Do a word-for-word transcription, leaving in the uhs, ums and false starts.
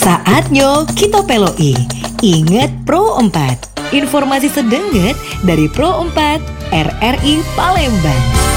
Saatnya kita peloi. Ingat Pro empat. Informasi sedenget dari Pro empat R R I Palembang.